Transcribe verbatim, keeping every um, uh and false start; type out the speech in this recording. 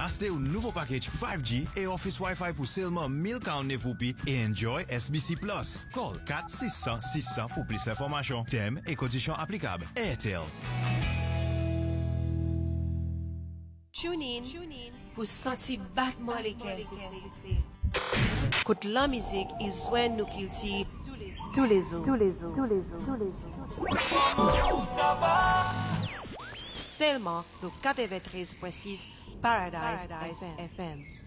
Acheter un nouveau package five G et Office Wi-Fi pour seulement mille quarante-neuf roupies et enjoy S B C Plus. Call quatre six zéro zéro six zéro pour plus d'informations. Thème et conditions applicables. Airtel. Tune in pour sentir battement les caisses. Côte la musique et joindre nous kilti tous les jours. Tous les jours. Tous les jours. Tous les jours. Seulement le quatre-vingt-treize point six Paradise F M.